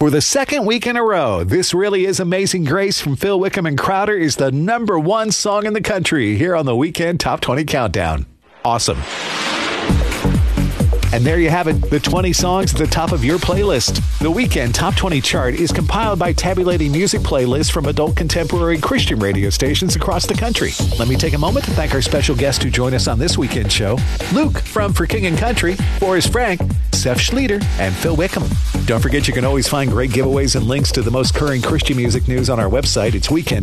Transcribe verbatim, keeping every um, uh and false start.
For the second week in a row, This Really Is Amazing Grace from Phil Wickham and Crowder is the number one song in the country here on the Weekend Top twenty Countdown. Awesome. And there you have it, the twenty songs at the top of your playlist. The Weekend Top twenty chart is compiled by tabulating music playlists from adult contemporary Christian radio stations across the country. Let me take a moment to thank our special guests who join us on this weekend show. Luke from For King and Country, Forrest Frank, Seth Schlueter, and Phil Wickham. Don't forget you can always find great giveaways and links to the most current Christian music news on our website. It's weekend